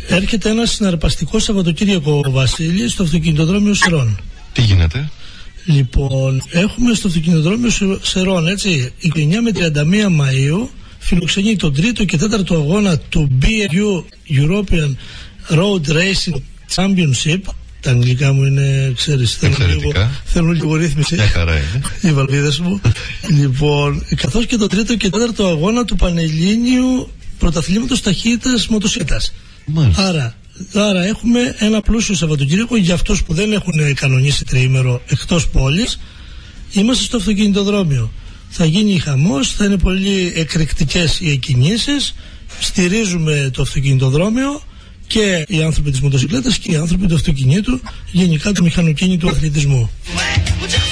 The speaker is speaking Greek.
Έρχεται ένα συναρπαστικό Σαββατοκύριακο, Βασίλη, στο αυτοκινητοδρόμιο Σερών. Τι γίνεται? Λοιπόν, έχουμε στο αυτοκινητοδρόμιο Σερών, έτσι, 29 με 31 Μαΐου φιλοξενεί τον 3ο και 4ο αγώνα του BMU European Road Racing Championship. Τα αγγλικά μου είναι, ξέρεις, θέλουν λίγο ρύθμιση. Μια χαρά είναι. Οι βαλβίδες μου. Λοιπόν, καθώς και το 3ο και 4ο αγώνα του Πανελλήνιου Πρωταθλήματος Ταχύτητας Μοτοσυκλέτας. Άρα έχουμε ένα πλούσιο Σαββατοκύριακο για αυτούς που δεν έχουν κανονίσει τριήμερο εκτός πόλης. Είμαστε στο αυτοκινητοδρόμιο. Θα γίνει χαμός, θα είναι πολύ εκρηκτικές οι εκκινήσεις. Στηρίζουμε το αυτοκινητοδρόμιο και οι άνθρωποι της μοτοσυκλέτας και οι άνθρωποι του αυτοκινήτου, γενικά του μηχανοκίνητου αθλητισμού.